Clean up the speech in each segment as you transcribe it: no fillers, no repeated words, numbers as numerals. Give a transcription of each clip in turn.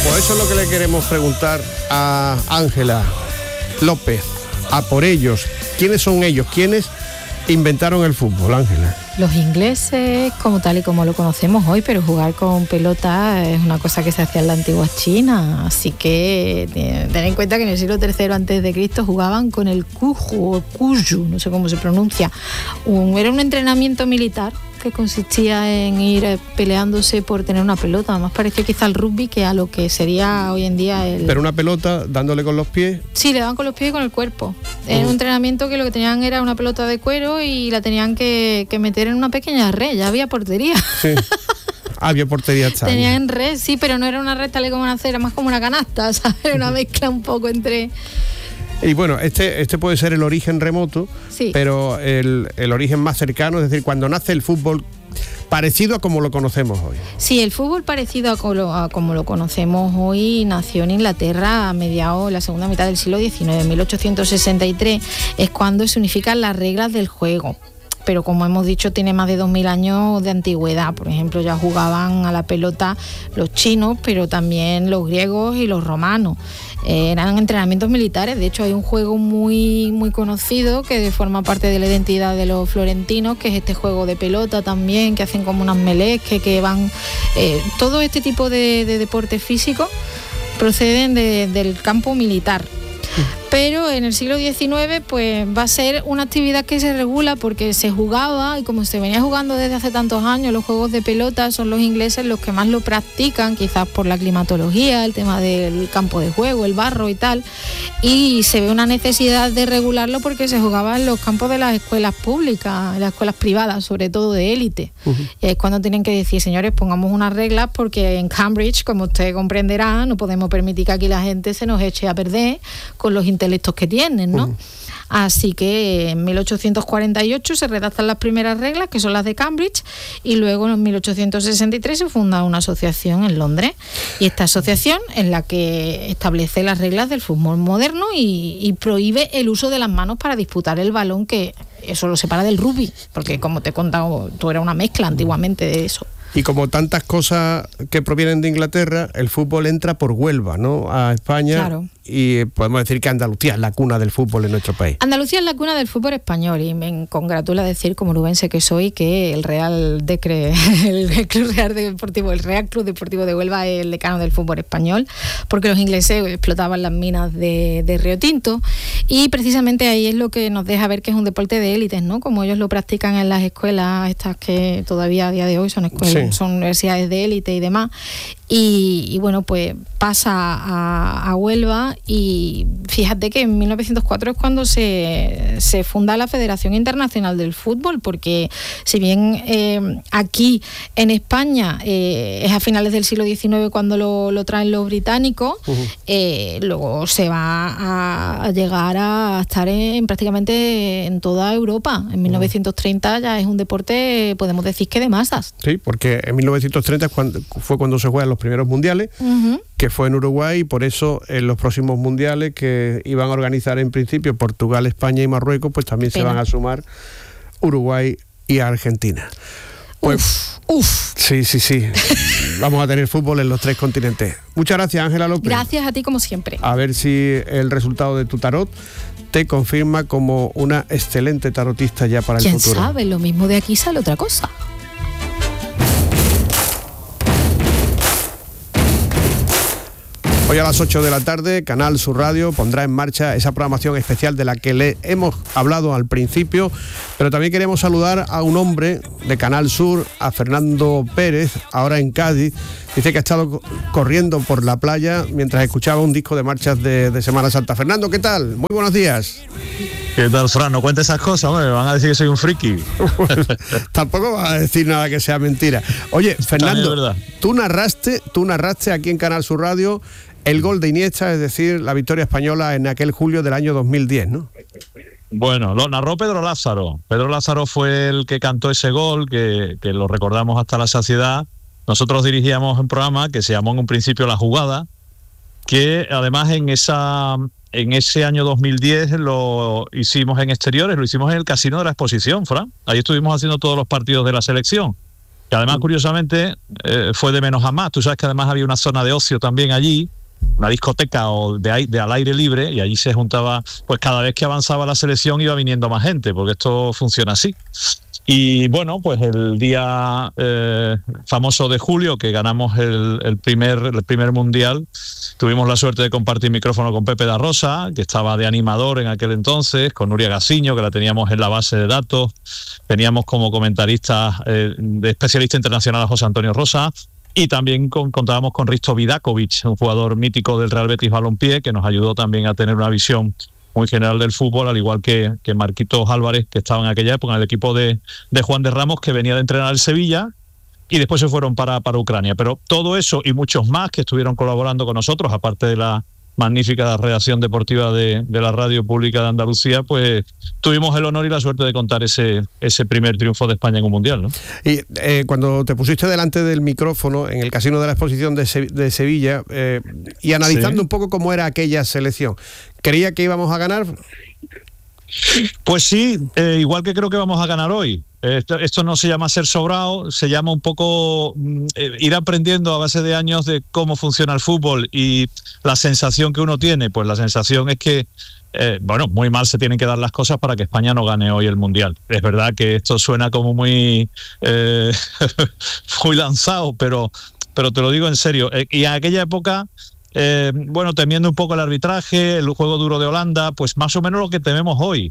Pues eso es lo que le queremos preguntar a Ángela López, a por ellos. ¿Quiénes son ellos? ¿Quiénes inventaron el fútbol, Ángela? Los ingleses, como tal y como lo conocemos hoy, pero jugar con pelota es una cosa que se hacía en la antigua China, así que ten en cuenta que en el siglo III a.C. jugaban con el kuju o kuju, no sé cómo se pronuncia. Era un entrenamiento militar que consistía en ir peleándose por tener una pelota. Más parecía quizá al rugby que a lo que sería hoy en día el... ¿Pero una pelota dándole con los pies? Sí, le daban con los pies y con el cuerpo. Era un entrenamiento que lo que tenían era una pelota de cuero y la tenían que meter en una pequeña red. Ya había portería. Sí. Había portería. Tenían red, sí, pero no era una red tal y como nacer, era más como una canasta, ¿sabes? Era una mezcla un poco entre... Y bueno, este puede ser el origen remoto, sí, pero el origen más cercano, es decir, cuando nace el fútbol parecido a como lo conocemos hoy. Sí, el fútbol parecido a como lo conocemos hoy nació en Inglaterra a mediados de la segunda mitad del siglo XIX. En 1863 es cuando se unifican las reglas del juego. Pero como hemos dicho, tiene más de 2000 años de antigüedad. Por ejemplo, ya jugaban a la pelota los chinos, pero también los griegos y los romanos. Eran entrenamientos militares. De hecho, hay un juego muy, muy conocido que forma parte de la identidad de los florentinos, que es este juego de pelota también, que hacen como unas melés, que van... todo este tipo de deportes físicos proceden del campo militar. Pero en el siglo XIX pues va a ser una actividad que se regula porque se jugaba, y como se venía jugando desde hace tantos años, los juegos de pelota son los ingleses los que más lo practican, quizás por la climatología, el tema del campo de juego, el barro y tal, y se ve una necesidad de regularlo porque se jugaba en los campos de las escuelas públicas, en las escuelas privadas, sobre todo de élite. Y es cuando tienen que decir, señores, pongamos unas reglas porque en Cambridge, como usted comprenderá, no podemos permitir que aquí la gente se nos eche a perder con los intelectos que tienen, ¿no? Así que en 1848 se redactan las primeras reglas, que son las de Cambridge, y luego en 1863 se funda una asociación en Londres. Y esta asociación es la que establece las reglas del fútbol moderno y prohíbe el uso de las manos para disputar el balón, que eso lo separa del rugby, porque como te he contado, tú era una mezcla antiguamente de eso. Y como tantas cosas que provienen de Inglaterra, el fútbol entra por Huelva, ¿no?, a España. Claro. Y podemos decir que Andalucía es la cuna del fútbol en nuestro país. Andalucía es la cuna del fútbol español, y me congratula decir, como uruguense que soy, que el Real Club Deportivo de Huelva es el decano del fútbol español, porque los ingleses explotaban las minas de Río Tinto, y precisamente ahí es lo que nos deja ver que es un deporte de élites, ¿no? Como ellos lo practican en las escuelas estas que todavía a día de hoy son escuelas, sí, son universidades de élite y demás. Y bueno, pues pasa a Huelva, y fíjate que en 1904 es cuando se funda la Federación Internacional del Fútbol, porque si bien aquí en España es a finales del siglo XIX cuando lo traen los británicos, luego se va a llegar a estar prácticamente en toda Europa. En 1930 ya es un deporte, podemos decir, que de masas. Sí, porque en 1930 fue cuando se juegan los primeros mundiales, que fue en Uruguay, y por eso en los próximos mundiales que iban a organizar en principio Portugal, España y Marruecos, pues también se van a sumar Uruguay y Argentina. Pues, Sí. Vamos a tener fútbol en los 3 continentes. Muchas gracias, Ángela López. Gracias a ti, como siempre. A ver si el resultado de tu tarot te confirma como una excelente tarotista ya para el futuro. ¿Quién sabe? Lo mismo de aquí sale otra cosa. Hoy a las 8 de la tarde, Canal Sur Radio pondrá en marcha esa programación especial de la que le hemos hablado al principio, pero también queremos saludar a un hombre de Canal Sur, a Fernando Pérez, ahora en Cádiz. Dice que ha estado corriendo por la playa mientras escuchaba un disco de marchas de Semana Santa. Fernando, ¿qué tal? Muy buenos días. ¿Qué tal, Fran? No cuentes esas cosas, hombre, me van a decir que soy un friki. Tampoco vas a decir nada que sea mentira. Oye, Fernando, tú narraste aquí en Canal Sur Radio el gol de Iniesta, es decir, la victoria española en aquel julio del año 2010, ¿no? Bueno, lo narró Pedro Lázaro. Pedro Lázaro fue el que cantó ese gol, que lo recordamos hasta la saciedad. Nosotros dirigíamos un programa que se llamó en un principio La Jugada, que además en ese año 2010 lo hicimos en exteriores, lo hicimos en el Casino de la Exposición, Fran. Ahí estuvimos haciendo todos los partidos de la selección. que además, curiosamente, fue de menos a más. Tú sabes que además había una zona de ocio también allí, una discoteca o de al aire libre, y allí se juntaba, pues cada vez que avanzaba la selección iba viniendo más gente, porque esto funciona así. Y bueno, pues el día famoso de julio, que ganamos el primer mundial, tuvimos la suerte de compartir micrófono con Pepe da Rosa, que estaba de animador en aquel entonces, con Nuria Gaciño, que la teníamos en la base de datos, teníamos como comentarista de especialista internacional a José Antonio Rosa, y también contábamos con Risto Vidakovic, un jugador mítico del Real Betis Balompié, que nos ayudó también a tener una visión muy general del fútbol, al igual que Marquitos Álvarez, que estaba en aquella época en el equipo de Juan de Ramos, que venía de entrenar el Sevilla, y después se fueron para Ucrania. Pero todo eso y muchos más que estuvieron colaborando con nosotros, aparte de la magnífica redacción deportiva de la Radio Pública de Andalucía, pues tuvimos el honor y la suerte de contar ese primer triunfo de España en un mundial, ¿no? Y cuando te pusiste delante del micrófono en el Casino de la Exposición de Sevilla, y analizando un poco cómo era aquella selección, ¿creía que íbamos a ganar? Pues sí, igual que creo que vamos a ganar hoy. Esto no se llama ser sobrado, se llama un poco ir aprendiendo a base de años de cómo funciona el fútbol, y la sensación que uno tiene, pues la sensación es que muy mal se tienen que dar las cosas para que España no gane hoy el Mundial. Es verdad que esto suena como muy muy lanzado, pero te lo digo en serio. Y en aquella época, temiendo un poco el arbitraje, el juego duro de Holanda, pues más o menos lo que tememos hoy.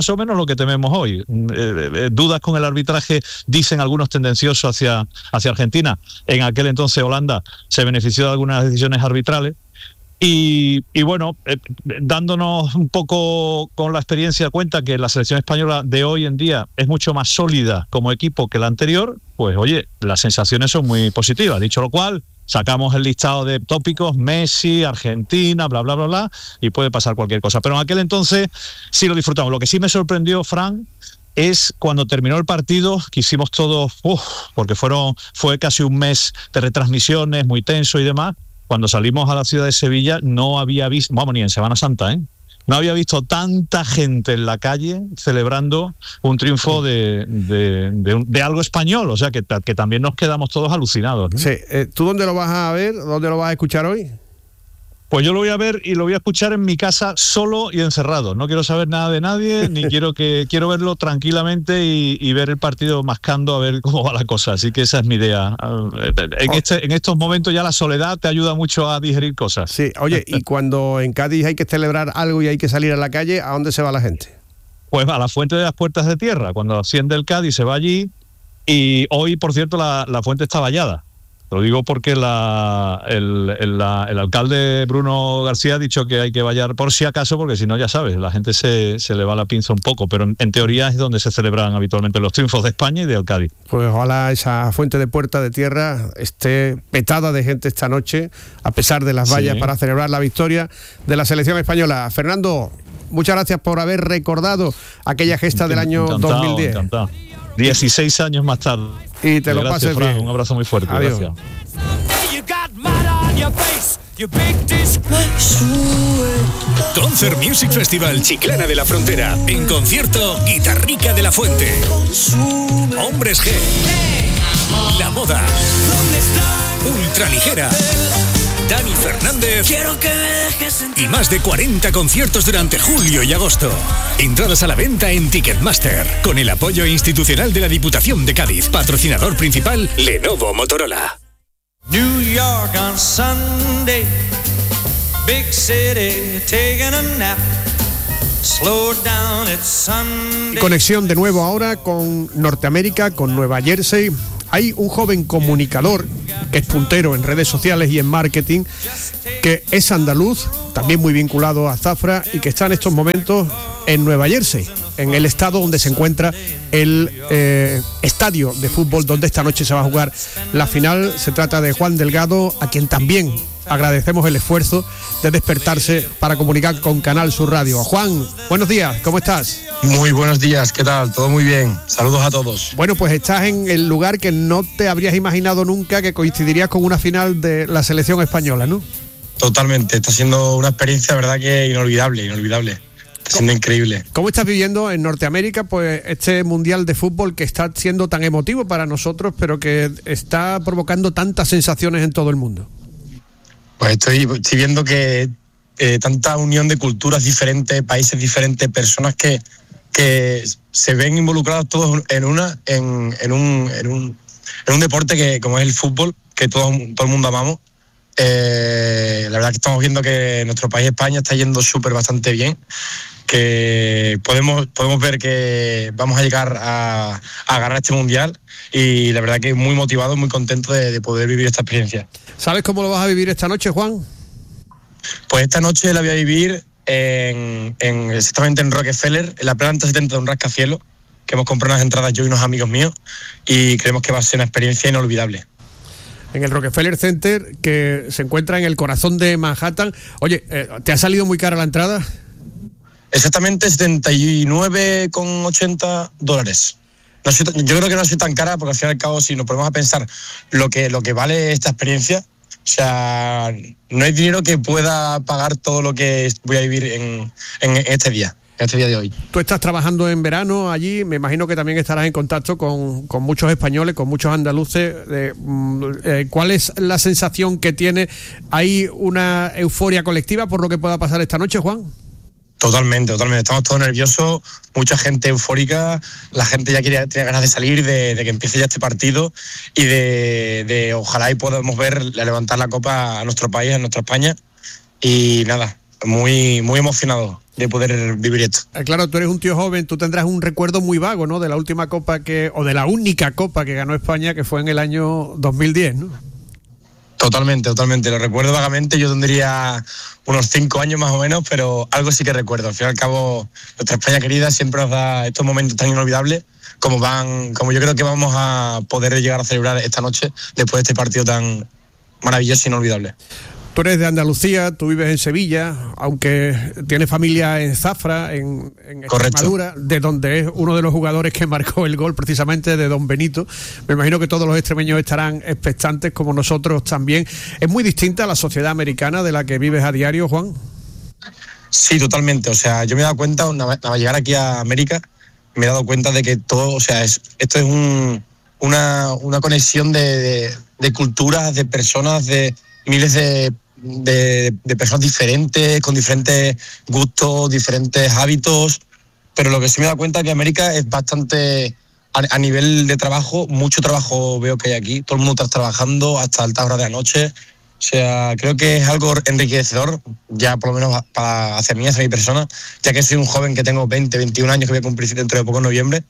Dudas con el arbitraje, dicen algunos tendenciosos hacia Argentina. En aquel entonces Holanda se benefició de algunas decisiones arbitrales. Y dándonos un poco con la experiencia cuenta que la selección española de hoy en día es mucho más sólida como equipo que la anterior, pues oye, las sensaciones son muy positivas. Dicho lo cual, sacamos el listado de tópicos, Messi, Argentina, bla, bla, bla, bla, y puede pasar cualquier cosa. Pero en aquel entonces sí lo disfrutamos. Lo que sí me sorprendió, Fran, es cuando terminó el partido, que hicimos todos, porque fue casi un mes de retransmisiones, muy tenso y demás. Cuando salimos a la ciudad de Sevilla no había visto, ni en Semana Santa, no había visto tanta gente en la calle celebrando un triunfo de algo español, o sea que también nos quedamos todos alucinados, ¿no? Sí. ¿Tú dónde lo vas a ver? ¿Dónde lo vas a escuchar hoy? Pues yo lo voy a ver y lo voy a escuchar en mi casa solo y encerrado. No quiero saber nada de nadie, ni quiero verlo tranquilamente y ver el partido mascando a ver cómo va la cosa. Así que esa es mi idea. En estos momentos ya la soledad te ayuda mucho a digerir cosas. Sí, oye, y cuando en Cádiz hay que celebrar algo y hay que salir a la calle, ¿a dónde se va la gente? Pues a la Fuente de las Puertas de Tierra. Cuando asciende el Cádiz se va allí, y hoy, por cierto, la fuente está vallada. Lo digo porque el alcalde Bruno García ha dicho que hay que vallar por si acaso, porque si no, ya sabes, la gente se le va la pinza un poco, pero en teoría es donde se celebran habitualmente los triunfos de España y del Cádiz. Pues ojalá esa Fuente de Puerta de Tierra esté petada de gente esta noche, a pesar de las vallas, para celebrar la victoria de la selección española. Fernando, muchas gracias por haber recordado aquella gesta del año 2010. Encantado. 16 años más tarde. Y te lo pases bien. Un abrazo muy fuerte. Adiós. Gracias. Concert Music Festival Chiclana de la Frontera. En concierto, Guitarrica de la Fuente, Hombres G, La Moda, Ultraligera, Dani Fernández y más de 40 conciertos durante julio y agosto. Entradas a la venta en Ticketmaster, con el apoyo institucional de la Diputación de Cádiz. Patrocinador principal, Lenovo Motorola. New York on Sunday, big city taking a nap. Slow down, it's Sunday. Conexión de nuevo ahora con Norteamérica, con Nueva Jersey. Hay un joven comunicador que es puntero en redes sociales y en marketing, que es andaluz, también muy vinculado a Zafra, y que está en estos momentos en Nueva Jersey, en el estado donde se encuentra el estadio de fútbol donde esta noche se va a jugar la final. Se trata de Juan Delgado, a quien también agradecemos el esfuerzo de despertarse para comunicar con Canal Sur Radio. Juan, buenos días, ¿cómo estás? Muy buenos días, ¿qué tal? Todo muy bien, saludos a todos. Bueno, pues estás en el lugar que no te habrías imaginado nunca que coincidirías con una final de la selección española, ¿no? Totalmente, está siendo una experiencia, verdad, que inolvidable. siendo increíble. ¿Cómo estás viviendo en Norteamérica pues este mundial de fútbol que está siendo tan emotivo para nosotros, pero que está provocando tantas sensaciones en todo el mundo? Pues estoy viendo que tanta unión de culturas diferentes, países diferentes, personas que se ven involucrados todos en un deporte que como es el fútbol, que todo el mundo amamos. La verdad que estamos viendo que nuestro país, España, está yendo bastante bien, que podemos ver que vamos a llegar a ganar este mundial, y la verdad que muy motivado, muy contento de poder vivir esta experiencia. ¿Sabes cómo lo vas a vivir esta noche, Juan? Pues esta noche la voy a vivir exactamente en Rockefeller, en la planta 70 de un rascacielos, que hemos comprado unas entradas yo y unos amigos míos, y creemos que va a ser una experiencia inolvidable. En el Rockefeller Center, que se encuentra en el corazón de Manhattan. Oye, ¿te ha salido muy cara la entrada? Exactamente $79,80. Yo creo que no ha sido tan cara, porque al fin y al cabo, si nos ponemos a pensar lo que vale esta experiencia, o sea, no hay dinero que pueda pagar todo lo que voy a vivir en este día de hoy. Tú estás trabajando en verano allí, me imagino que también estarás en contacto con muchos españoles, con muchos andaluces. ¿Cuál es la sensación que tiene? ¿Hay una euforia colectiva por lo que pueda pasar esta noche, Juan? Totalmente. Estamos todos nerviosos, mucha gente eufórica, la gente ya tiene ganas de salir, de que empiece ya este partido, y de ojalá y podamos levantar la copa a nuestro país, a nuestra España, y nada, muy, muy emocionado de poder vivir esto. Claro, tú eres un tío joven, tú tendrás un recuerdo muy vago, ¿no?, de la última copa o de la única copa que ganó España, que fue en el año 2010, ¿no? Totalmente, lo recuerdo vagamente. Yo tendría unos 5 años más o menos, pero algo sí que recuerdo. Al fin y al cabo, nuestra España querida siempre nos da estos momentos tan inolvidables como yo creo que vamos a poder llegar a celebrar esta noche después de este partido tan maravilloso e inolvidable. Tú eres de Andalucía, tú vives en Sevilla, aunque tienes familia en Zafra, en Extremadura, de donde es uno de los jugadores que marcó el gol precisamente, de Don Benito. Me imagino que todos los extremeños estarán expectantes, como nosotros también. ¿Es muy distinta a la sociedad americana de la que vives a diario, Juan? Sí, totalmente. O sea, yo me he dado cuenta, al llegar aquí a América, me he dado cuenta de que todo, o sea, esto es una conexión de culturas, de personas, de miles de personas diferentes, con diferentes gustos, diferentes hábitos, pero lo que sí me he dado cuenta es que América es bastante, a nivel de trabajo, mucho trabajo veo que hay aquí, todo el mundo está trabajando hasta altas horas de la noche, o sea, creo que es algo enriquecedor, ya por lo menos hacia mí, hacia mi persona, ya que soy un joven que tengo 20, 21 años, que voy a cumplir dentro de poco en noviembre,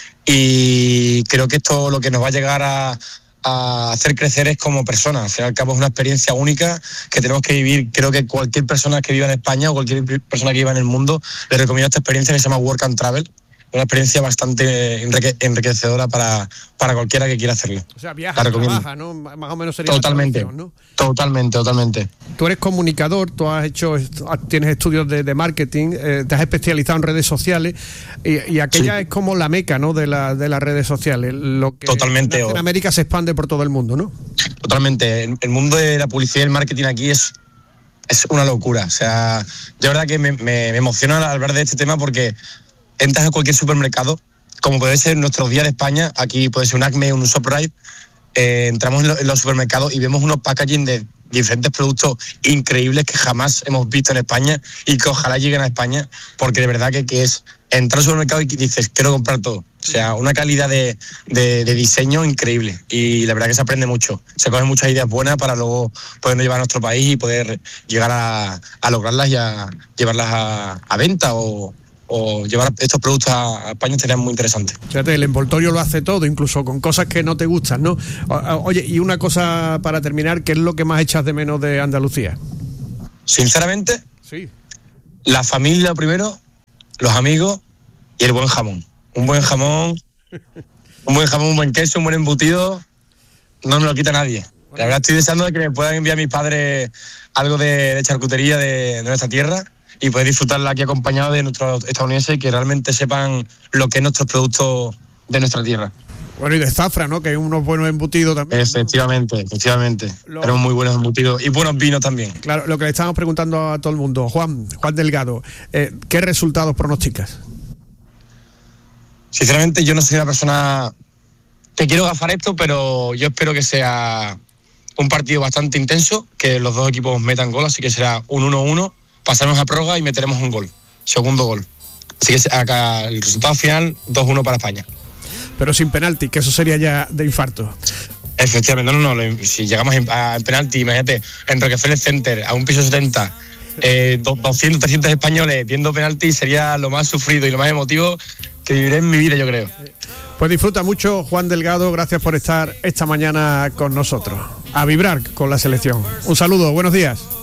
y creo que esto lo que nos va a llegar a hacer crecer es como personas. Al fin y al cabo es una experiencia única que tenemos que vivir. Creo que cualquier persona que viva en España o cualquier persona que viva en el mundo le recomiendo esta experiencia que se llama Work and Travel. Una experiencia bastante enriquecedora para cualquiera que quiera hacerlo. O sea, viaja, trabaja, ¿no? Más o menos sería totalmente, la ¿no? Totalmente. Tú eres comunicador, tienes estudios de marketing, te has especializado en redes sociales, y aquella es como la meca, ¿no?, de las redes sociales. Lo que totalmente. En América se expande por todo el mundo, ¿no? Totalmente. El mundo de la publicidad y el marketing aquí es una locura. O sea, de verdad que me emociona al hablar de este tema, porque entras a cualquier supermercado, como puede ser nuestros días de España, aquí puede ser un Acme, un Shoprite, entramos en los supermercados y vemos unos packaging de diferentes productos increíbles que jamás hemos visto en España y que ojalá lleguen a España, porque de verdad que es entrar al supermercado y dices, quiero comprar todo. O sea, una calidad de diseño increíble, y la verdad que se aprende mucho. Se cogen muchas ideas buenas para luego podernos llevar a nuestro país y poder llegar a lograrlas y a llevarlas a venta o llevar estos productos a España sería muy interesante. Fíjate, el envoltorio lo hace todo, incluso con cosas que no te gustan, ¿no? Oye, y una cosa para terminar, ¿qué es lo que más echas de menos de Andalucía? Sinceramente, sí, la familia primero, los amigos y el buen jamón. Un buen jamón, un buen queso, un buen embutido, no me lo quita nadie. La verdad estoy deseando de que me puedan enviar mis padres algo de charcutería de nuestra tierra y poder disfrutarla aquí acompañado de nuestros estadounidenses, que realmente sepan lo que es nuestros productos de nuestra tierra. Bueno, y de Zafra, ¿no? Que hay unos buenos embutidos también. Efectivamente. Tenemos muy buenos embutidos y buenos vinos también. Claro, lo que le estamos preguntando a todo el mundo. Juan Delgado, ¿qué resultados pronosticas? Sinceramente, yo no soy una persona que quiero gafar esto, pero yo espero que sea un partido bastante intenso, que los dos equipos metan gol, así que será un 1-1, pasaremos a prórroga y meteremos un gol, segundo gol. Así que acá el resultado final, 2-1 para España. Pero sin penalti, que eso sería ya de infarto. Efectivamente, no, si llegamos a penalti, imagínate, en Rockefeller Center, a un piso 70, 200, 300 españoles viendo penalti, sería lo más sufrido y lo más emotivo que viviré en mi vida, yo creo. Pues disfruta mucho, Juan Delgado, gracias por estar esta mañana con nosotros. A vibrar con la selección. Un saludo, buenos días.